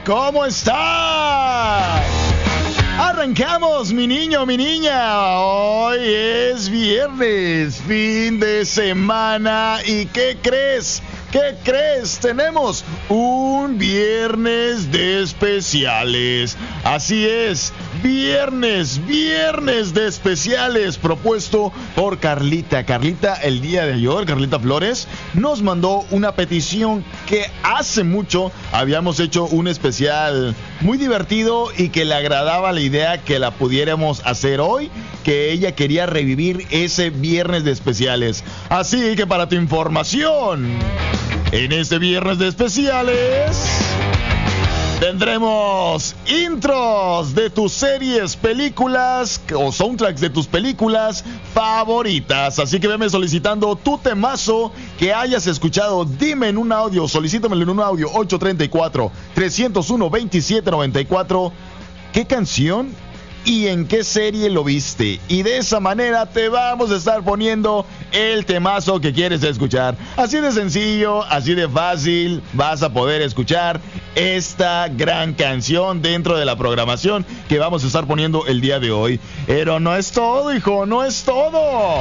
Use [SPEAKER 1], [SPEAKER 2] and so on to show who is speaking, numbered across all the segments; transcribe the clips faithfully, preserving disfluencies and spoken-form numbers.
[SPEAKER 1] ¿Cómo estás? Arrancamos, mi niño, mi niña. Hoy es viernes, fin de semana. ¿Y qué crees? ¿Qué crees? Tenemos un viernes de especiales. Así es, viernes, viernes de especiales propuesto por Carlita. Carlita, el día de ayer, Carlita Flores, nos mandó una petición que hace mucho habíamos hecho un especial muy divertido y que le agradaba la idea que la pudiéramos hacer hoy, que ella quería revivir ese viernes de especiales. Así que para tu información, en este viernes de especiales tendremos intros de tus series, películas o soundtracks de tus películas favoritas. Así que veme solicitando tu temazo que hayas escuchado. Dime en un audio, solicítamelo en un audio ocho tres cuatro, tres cero uno, dos siete nueve cuatro. ¿Qué canción y en qué serie lo viste? Y de esa manera te vamos a estar poniendo el temazo que quieres escuchar. Así de sencillo, así de fácil, vas a poder escuchar esta gran canción dentro de la programación que vamos a estar poniendo el día de hoy. Pero no es todo, hijo, no es todo.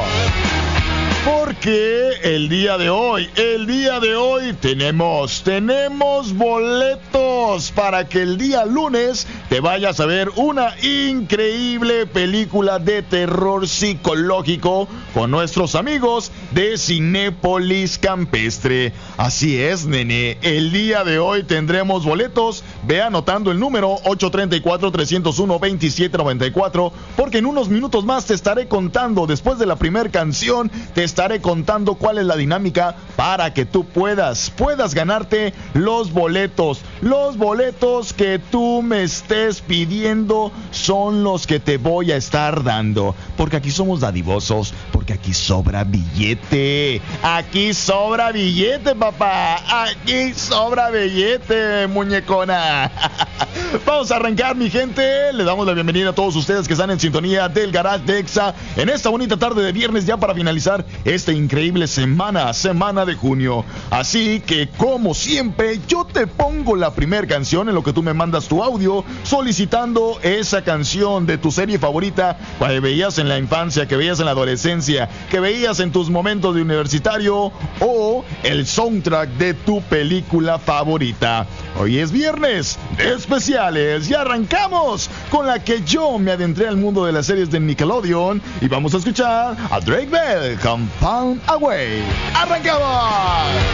[SPEAKER 1] Porque el día de hoy, el día de hoy tenemos, tenemos boletos para que el día lunes te vayas a ver una increíble película de terror psicológico con nuestros amigos de Cinépolis Campestre. Así es, nene, el día de hoy tendremos boletos. Ve anotando el número ocho tres cuatro, tres cero uno, dos siete nueve cuatro, porque en unos minutos más te estaré contando, después de la primera canción, te estaré contando cuál es la dinámica para que tú puedas, puedas ganarte los boletos. Los boletos que tú me estés pidiendo son los que te voy a estar dando, porque aquí somos dadivosos, porque aquí sobra billete. Aquí sobra billete, papá. Aquí sobra billete, muñecona. Vamos a arrancar, mi gente. Le damos la bienvenida a todos ustedes que están en sintonía del Garage de Exa en esta bonita tarde de viernes, ya para finalizar esta increíble semana, semana de junio. Así que, como siempre, yo te pongo la primera canción en lo que tú me mandas tu audio solicitando esa canción de tu serie favorita que veías en la infancia, que veías en la adolescencia, que veías en tus momentos de universitario, o el soundtrack de tu película favorita. Hoy es viernes de especiales y arrancamos con la que yo me adentré al mundo de las series de Nickelodeon y vamos a escuchar a Drake Bell con Pound Away. ¡Arrancamos!